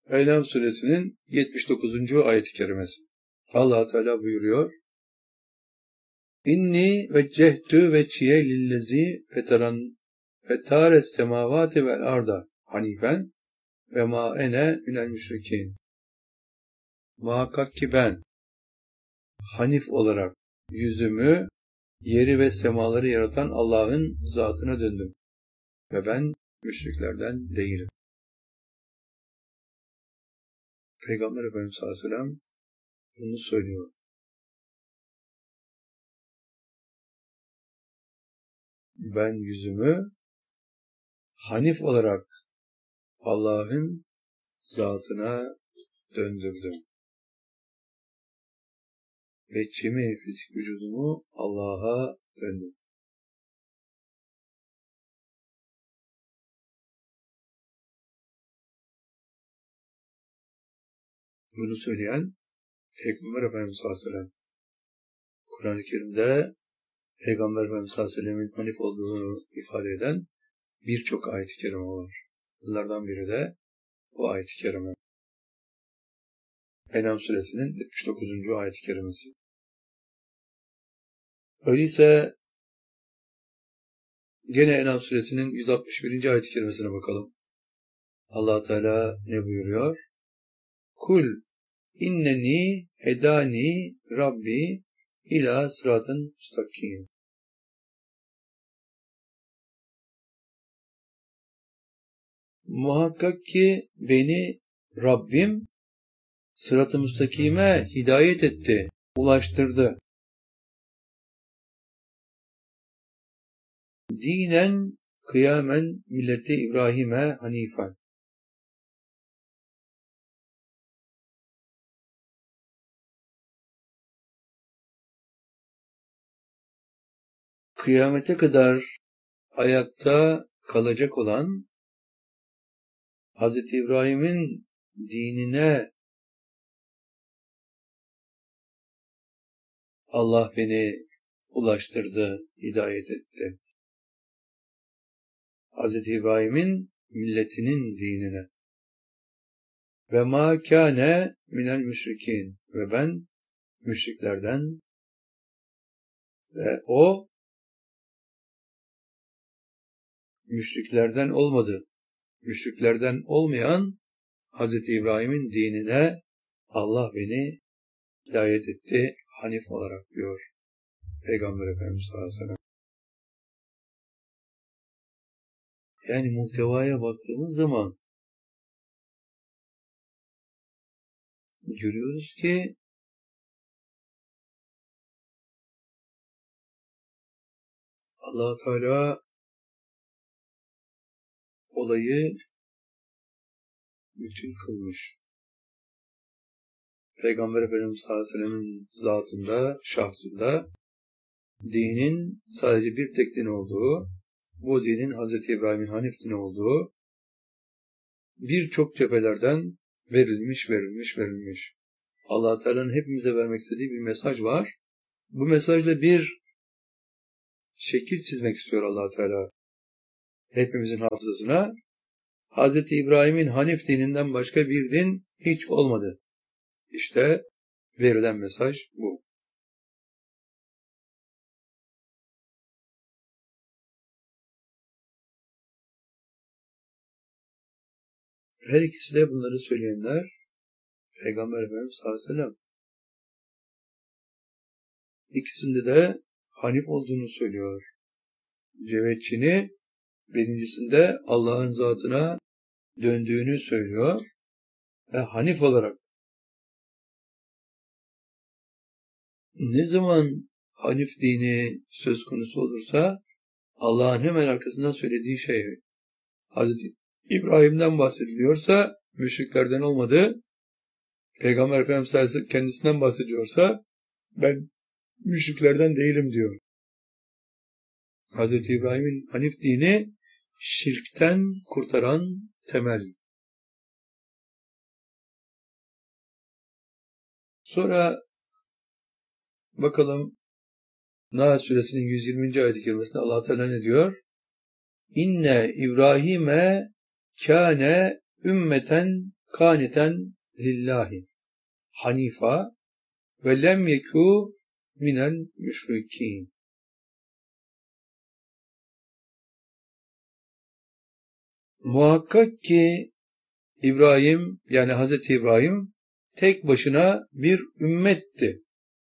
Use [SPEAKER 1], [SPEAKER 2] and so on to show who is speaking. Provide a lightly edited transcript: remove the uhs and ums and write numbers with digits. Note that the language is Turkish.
[SPEAKER 1] En'am suresinin 79. ayet-i kerimesi. Allah Teala buyuruyor: İnni veccehtu veciye lillezi fetares semavati vel arda hanifen ve ma ene minel müşrikin. Muhakkak ki ben hanif olarak yüzümü yeri ve semaları yaratan Allah'ın zatına döndüm ve ben müşriklerden değilim. Peygamber Efendimiz sallallahu aleyhi ve sellem bunu söylüyor. Ben yüzümü hanif olarak Allah'ın zatına döndürdüm. Ve cemi fizik vücudumu Allah'a döndüm. Bunu söyleyen Peygamber Efendimiz sallallahu aleyhi ve sellem. Kur'an-ı Kerim'de Peygamber Efendimiz sallallahu aleyhi ve sellem'in hanif olduğunu ifade eden birçok ayet-i kerime var. Bunlardan biri de bu ayet-i kerime. En'am suresinin 79. ayet-i kerimesi. Öyleyse gene En'am suresinin 161. ayet-i kerimesine bakalım. Allah Teala ne buyuruyor? Kul inneni hedani Rabbi ila sıratın müstakim. Muhakkak ki beni Rabbim sırat-ı müstakime hidayet etti, ulaştırdı. Dinen kıyamen milleti İbrahim'e hanifen. Kıyamete kadar ayakta kalacak olan Hz. İbrahim'in dinine Allah beni ulaştırdı, hidayet etti. Hz. İbrahim'in milletinin dinine. Ve ma kâne minel müşrikin. Ve ben müşriklerden ve o müşriklerden olmadı. Müşriklerden olmayan Hz. İbrahim'in dinine Allah beni hidayet etti, hanif olarak diyor Peygamber Efendimiz sallallahu aleyhi ve sellem. Yani muhtevaya baktığımız zaman görüyoruz ki Allah Teala olayı bütün kılmış. Peygamber Efendimiz sallallahu aleyhi ve sellem'in zatında, şahsında dinin sadece bir tek din olduğu, bu dinin Hz. İbrahim'in hanif dini olduğu birçok cephelerden verilmiş. Allah Teala'nın hepimize vermek istediği bir mesaj var. Bu mesajla bir şekil çizmek istiyor Allah Teala. Hepimizin hafızasına Hz. İbrahim'in hanif dininden başka bir din hiç olmadı. İşte verilen mesaj bu. Her ikisi de bunları söyleyenler Peygamber Efendimiz sallallahu aleyhi ve sellem. İkisinde de hanif olduğunu söylüyor. Cevetçini birincisinde Allah'ın zatına döndüğünü söylüyor ve hanif olarak. Ne zaman hanif dini söz konusu olursa Allah'ın hemen arkasından söylediği şey Hazreti İbrahim'den bahsediliyorsa müşriklerden olmadı. Peygamber Efendimiz kendisinden bahsediyorsa ben müşriklerden değilim diyor. Hazreti İbrahim'in hanif dini şirkten kurtaran temel. Sonra bakalım Nahl suresinin 120. ayet-i kerimesinde Allah Teala ne diyor? İnne İbrahim'e kâne ümmeten Kâniten lillahi hanifa ve lem yekû minel müşrikîn. Muhakkak ki İbrahim, yani Hazreti İbrahim tek başına bir ümmetti.